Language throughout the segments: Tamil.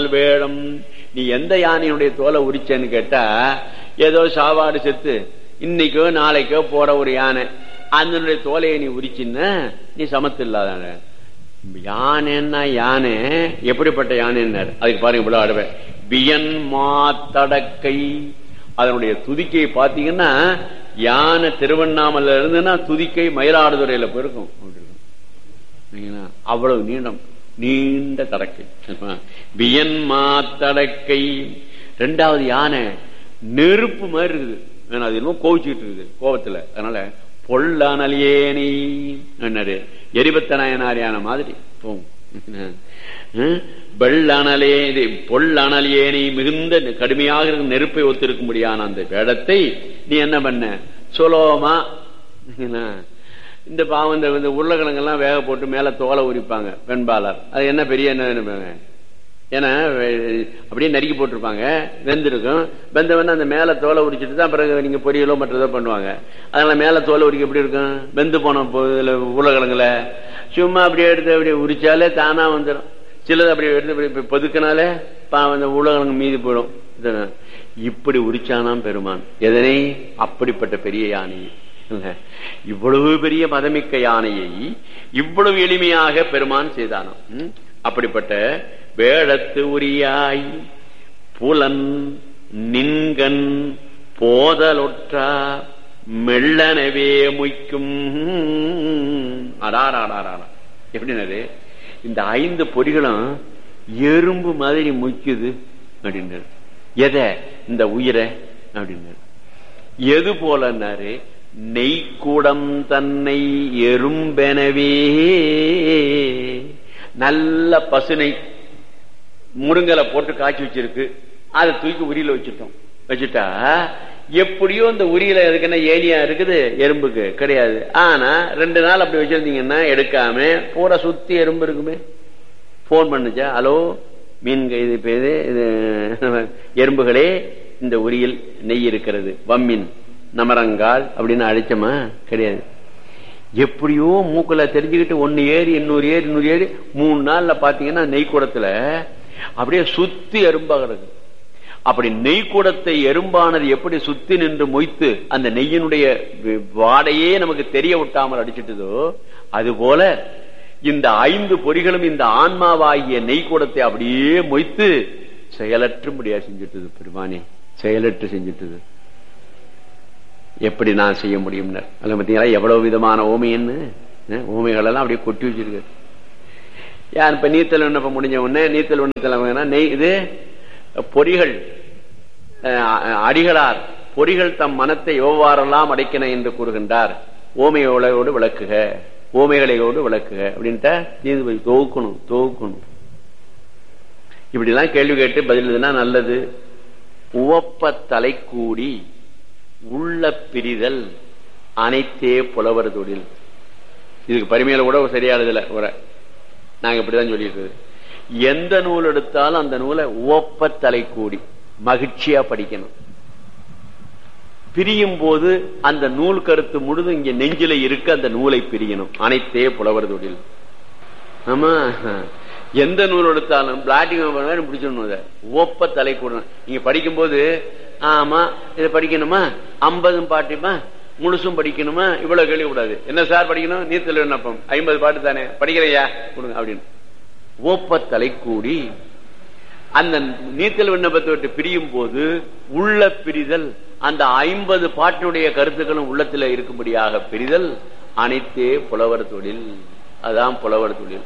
உடல் வேடம். நீ எந்த யானையுடைய தோலை உரிச்சேன்னு கேட்டா, ஏதோ சாவாடு செத்து இன்னைக்கோ நாளைக்கோ போற ஒரு யானை, அதனுடைய தோலையை நீ உரிச்சின்னா நீ சமத்து இல்லாத யானைன்னா. யானை எப்படிப்பட்ட யானைன்னாரு, அதுக்கு பாருங்க இவ்வளவு ஆடுவேன். வியன் மாத்தடக்கை, அதனுடைய துதிக்கை பாத்தீங்கன்னா யானை திருவண்ணாமலை இருந்துன்னா துதிக்கை மயிலாடுதுறையில போயிருக்கும். அவ்வளவு நீளம், நீண்ட தடக்கை. வியன் மாத்தடக்கை. ரெண்டாவது யானை நெருப்பு மாதிரி இருக்குது, அது இன்னும் கோவிச்சுட்டு இருக்குது கோபத்துல. அதனால பொல்லனலியேனி எரிபத்தனாயனார் யானை மாதிரி போகும். வெள்ளனலே பொல்லனலியேனி, மிகுந்த கடுமையாக நெருப்பை ஒத்திருக்கும்படியான அந்த வேடத்தை நீ என்ன பண்ண சொலோமா. இந்த பாவம் இந்த உருளைக்கிழங்கெல்லாம் வேக போட்டு மேல தோலை உரிப்பாங்க வெண்பாளர், அது என்ன பெரிய என்ன, ஏன்னா அப்படியே நறுக்கி போட்டிருப்பாங்க, வெந்திருக்கும். வெந்தவன அந்த மேல தோலை உரிச்சிட்டு தான் பிறகு நீங்க பொரியலோ மற்றதோ பண்ணுவாங்க. அதனால மேல தோலை உரிக்க எப்படி இருக்கும், வெந்து போன உருளைக்கிழங்குல சும்மா அப்படியே எடுத்து அப்படியே உரிச்சாலே தானா வந்துடும். சிலது அப்படி எடுத்து பொதுக்கினாலே அந்த உருளைக்கிழங்கு மீதி போயிடும். இப்படி உரிச்சானாம் பெருமான் எதனை, அப்படிப்பட்ட பெரிய யானையை. இவ்வளவு பெரிய மதமிக்க யானையை இவ்வளவு எளிமையாக பெருமான் செய்தானாம். அப்படிப்பட்ட வேடத்து உரியாய் புலன் நின்கண் போதலொற்றா மெல்லனவே முய்க்கும். அடாராடாரா எப்படின்னாரு, இந்த 5 பொறிகளும் எறும்பு மாதிரி முய்க்குது அப்படின்னாரு. எதை, இந்த உயிரை அப்படின்னாரு. எது போலன்னாரு, நெய்க்கூடம் தன்னை எறும்பெனவே. நல்ல பசுனை முருங்கலை போட்டு காய்ச்சி வச்சிருக்கு, அதை தூக்கி உரியில வச்சுட்டா எப்படியோ இந்த உரியில இருக்குன்னா ஏனியா இருக்குது, எறும்புக்கு கிடையாது. ஆனா 2 நாள் அப்படி வச்சிருந்தீங்கன்னா எடுக்காம பூரா சுத்தி எறும்பு இருக்குமே. போன் பண்ணுச்சா, ஹலோ மீன் இது எறும்புகளே, இந்த உரியில் நெய் இருக்கிறது, வம்மின் நமரங்கால் அப்படின்னு அழைச்சமா கிடையாது. எப்படியோ மூக்குல தெரிஞ்சுக்கிட்டு 1 ஏறி 200 ஏறி 200 ஏறி 3 நாள்ல பாத்தீங்கன்னா நெய்க்கூடத்துல அப்படியே சுத்தி எறும்பாக இருக்கு. அப்படி நெய்க்கூடத்தை எறும்பானது எப்படி சுத்தி நின்று மொய்த்து அந்த நெய்யினுடைய வாடையே நமக்கு தெரிய விட்டாமல் அடிச்சிட்டதோ, அது போல இந்த 5 பொறிகளும் இந்த ஆன்மாவாகிய நெய்க்கூடத்தை அப்படியே மொய்த்து செயலற்றும்படியா செஞ்சுட்டது. பெருமானே செயலற்று செஞ்சுட்டது. எப்படி நான் செய்ய முடியும்? அல்ல பார்த்தீங்களா எவ்வளவு விதமான ஓமைன்னு, ஓமைகள் எல்லாம் அப்படியே கொட்டி வச்சிருக்கு. யார் இப்ப நீத்தல் விண்ணப்பம் முடிஞ்ச உடனே நீத்தல் விண்ணப்பத்தில் நெய் இது பொறிகள் அடிகளார் பொறிகள் தம் மனத்தை எவ்வாறெல்லாம் அடைக்கின என்று கூறுகின்றார். ஓமையோடு விளக்குக, ஓமைகளோடு விளக்குக அப்படின்ட்டு நீதிபதி தொகுக்கணும். இப்படி எல்லாம் கேள்வி கேட்டு பதில் நல்லது. உவப்ப தலை கூடி உள்ள பிரிதல் அனைத்தே புலவர் தொழில். இதுக்கு பரிமையில கூட சரியானதுல உரை நாங்க இப்படிதான் சொல்லிட்டு, எந்த நூல் எடுத்தாலும் அந்த நூலை உவப்ப தலை கூடி மகிழ்ச்சியா படிக்கணும். பிரியும் போது அந்த நூல் கருத்து முழுதும் இங்க நெஞ்சில இருக்க அந்த நூலை பிரியணும். அனைத்தே புலவர் தொழில். ஆமா, எந்த நூல் எடுத்தாலும் பிளாட்டிங் பிடிச்சிடணும். உவப்ப தலை கூடணும். நீங்க படிக்கும் போது ஆமா இதை படிக்கணுமா, 50 பாட்டுமா முழுசும் படிக்கணுமா, இவ்வளவு கேள்வி கூடாது. என்ன சார் படிக்கணும், நீத்தல் விண்ணப்பம் 50 பாட்டு தானே படிக்கிறையா கொடுங்க அப்படின்னு. ஓப்ப தலை கூடி அந்த நீத்தல் விண்ணப்பத்தை விட்டு பிரியும் போது உள்ள பிரிதல், அந்த 50 பாட்டுடைய கருத்துக்களும் உள்ளத்துல இருக்கும்படியாக பிரிதல் அனைத்தே புலவர் தொழில். அதான் புலவர் தொழில்.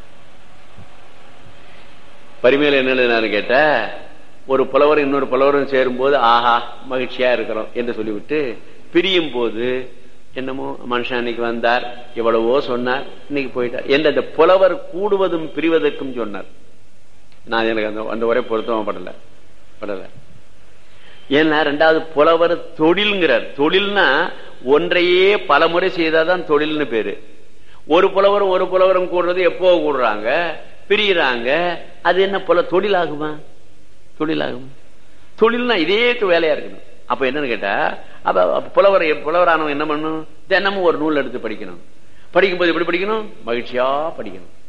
பரிமையில என்ன கேட்ட, ஒரு புலவர் இன்னொரு புலவரும் சேரும் போது ஆஹா மகிழ்ச்சியா இருக்கிறோம் என்று சொல்லிவிட்டு பிரியும் போது என்னமோ மனுஷன் அன்னைக்கு வந்தார், எவ்வளவோ சொன்னார், இன்னைக்கு போயிட்டார் என்று அந்த புலவர் கூடுவதும் பிரிவதற்கும் சொன்னார். நான் எனக்கு அந்த ஒரே பொருத்தம் படல. ஏன்னா 2வது புலவர் தொழில்ங்கிறார். தொழில்னா ஒன்றையே பல முறை செய்தாதான் தொழில்னு பேரு. ஒரு புலவரும் கூடுறது எப்போ கூடுறாங்க, பிரிகிறாங்க. அது என்ன தொழிலாகுமா? தொழில்னா இதே வேலையா இருக்கணும். அப்ப என்னன்னு கேட்டா, புலவரானவன் என்ன பண்ணணும், தினமும் ஒரு நூல் எடுத்து படிக்கணும். படிக்கும்போது எப்படி படிக்கணும், மகிழ்ச்சியா படிக்கணும்,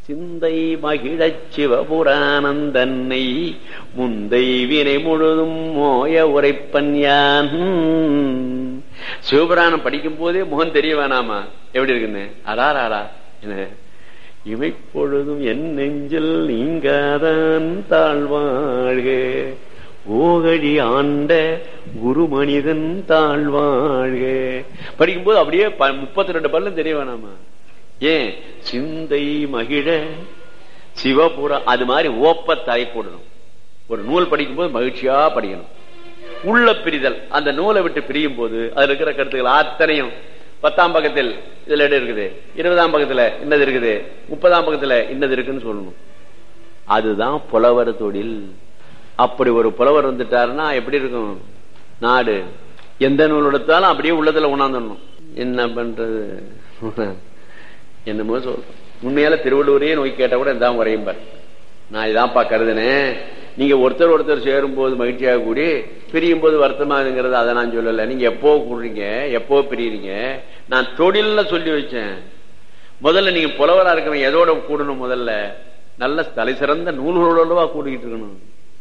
சிந்தை மகிழச் சிவபுராணந்தன்னை முந்தை வினை முழுதும் மோய உரைப்பன் யான். சிவபுராணம் படிக்கும் போதே முகம் தெரிய வேணாமா எப்படி இருக்குன்னு? அடாராடா என்ன இமைப்பொழுதும் என் நெஞ்சில் நீங்காதான் தாழ்வாழ்க ஓகழி ஆண்ட குரு மனிதன் தாழ்வாழ்க. படிக்கும்போது அப்படியே 32 பல்லும் தெரிய வேணாமா? ஏன்? சிந்தை மகிழ சிவபுரா. அது மாதிரி ஓப்ப தாய் போடணும். ஒரு நூல் படிக்கும் போது மகிழ்ச்சியா படிக்கணும். உள்ள பிரிதல், அந்த நூலை விட்டு பிரியும் போது அதுல இருக்கிற கருத்துக்கள் அத்தனையும் 10ஆம் பக்கத்தில் இதுல இடம் இருக்குது, 20ஆம் பக்கத்துல இன்னது இருக்குது, 30ஆம் பக்கத்துல இன்னது இருக்குன்னு சொல்லணும். அதுதான் புலவர் தொழில். அப்படி ஒரு புலவர் வந்துட்டாருன்னா எப்படி இருக்கும் நாடு? எந்த நூல் எடுத்தாலும் அப்படியே உள்ளத்துல உணர்ந்துடணும். என்ன பண்றது? என்னமோ சொல்றேன். உண்மையால திருவள்ளுவரையே நோய் கேட்டா கூட இதான் உரையும் பாரு. நான் இதான்ப்பா கருதுனேன். நீங்க ஒருத்தர் சேரும் போது மகிழ்ச்சியாக கூடி பிரியும் போது வருத்தமாகுங்கிறது அதை நான் சொல்லல. நீங்க எப்போ கூடுறீங்க, எப்போ பிரியுறீங்க? நான் தொழில்ல சொல்லி வச்சேன். முதல்ல நீங்க புலவரா இருக்கணும். எதோட கூடணும்? முதல்ல நல்ல தலை சிறந்த நூல்களோடவா கூடிக்கிட்டு இருக்கணும்.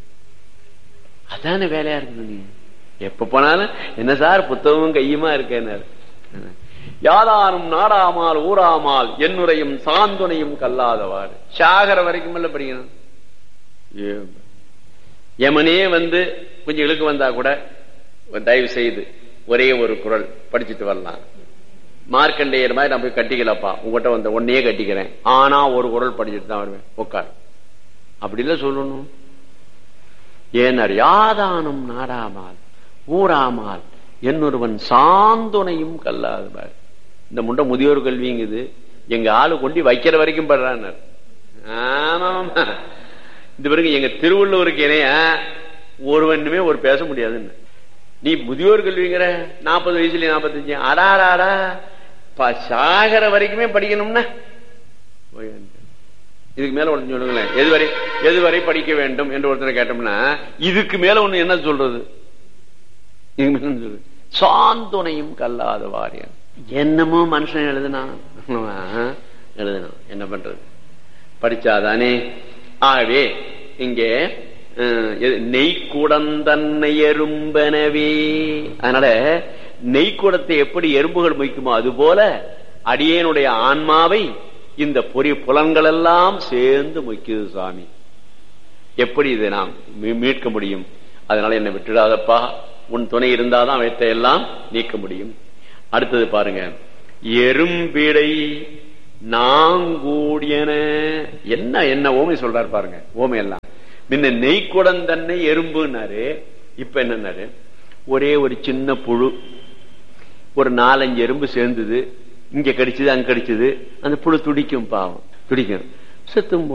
அதான வேலையா இருக்கணும். நீங்க எப்ப போனாலும் என்ன சார் புத்தகமும் கையுமா இருக்கேன். யாதாரும் நாடாமால் ஊராமால் என்னுரையும் சாந்துணையும் கல்லாதவாறு. சாகர வரைக்கும் இல்ல படிக்கணும். யமனே வந்து கொஞ்சம் இழுக்கு வந்தா கூட தயவு செய்து ஒரே ஒரு குறள் படிச்சுட்டு வரலாம். மார்க்கண்டேயர் மாதிரி நான் போய் கட்டிக்கலப்பா, உங்ககிட்ட வந்த ஒன்னையே கட்டிக்கிறேன், ஆனா ஒரு குறள் படிச்சுட்டு தான் வருவேன், உட்கார். அப்படி இல்ல சொல்லணும். ஏனர் யாதானும் நாடாமால் ஊராமால் என்னொருவன் சாந்துணையும் கல்லாதவாறு. இந்த முண்டை முதியோர் கல்விங்குது. எங்க ஆளு கொண்டு வைக்கிற வரைக்கும் படுறான். ஆமா, இந்த பிறகு எங்க திருவள்ளுவருக்கு இணைய ஒருவனுமே ஒரு பேச முடியாதுன்னு. நீ முதியோர் கல்விங்கிற 40 வயசுல 45 அடாராடா சாகர வரைக்குமே படிக்கணும்னா இதுக்கு மேல ஒன்று சொல்லுங்களேன். எதுவரை படிக்க வேண்டும் என்று ஒருத்தரை கேட்டோம்னா இதுக்கு மேல ஒண்ணு என்ன சொல்றது? சாந்துணையும் கல்லாத வாரியம். என்னமோ மனுஷன் எழுதுனான் என்ன பண்றது? படிச்சாதானே. ஆகவே இங்கே நெய்க்குடந்தன்னை எறும்பனவே. அதனால நெய்க்குடத்தை எப்படி எறும்புகள் மொய்க்குமோ அது போல அடியேனுடைய ஆன்மாவை இந்த புலன்கள் எல்லாம் சேர்ந்து மொய்க்குது சாமி. எப்படி இதை நாம் மீட்க முடியும்? அதனால என்னை விட்டுடாதப்பா, உன் துணை இருந்தாதான் அவற்றை எல்லாம் நீக்க முடியும். அடுத்தது பாருங்க, எறும்பிடை நாங்கூடியன. என்ன ஓமை சொல்றாரு பாருங்க. ஓமை எல்லாம் முன்ன நெய்க்குடந்தன்னை எறும்புனாரு. இப்ப என்னன்னாரு, ஒரே ஒரு சின்ன புழு, ஒரு 4-5 எறும்பு சேர்ந்தது, இங்க கடிச்சது அங்க கடிச்சது, அந்த புழு துடிக்கும், பாவம் துடிக்கும், செத்தும்